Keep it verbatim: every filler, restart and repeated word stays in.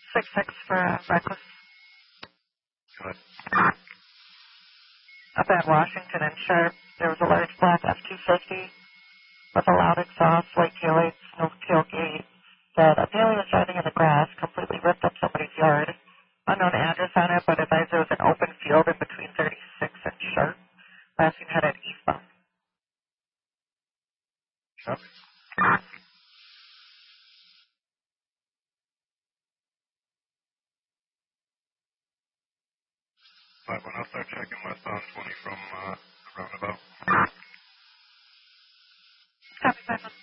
six six for uh, reckless. Good. Up at Washington and Sharp, there was a large black F two fifty with a loud exhaust, white taillights, no tailgate, that apparently was driving in the grass, completely ripped up somebody's yard. Unknown address on it, but advised there was an open field in between thirty-six and Sharp. Last seen headed eastbound. Chuck? Five one, I'll start checking westbound twenty from uh, roundabout. Copy, five one.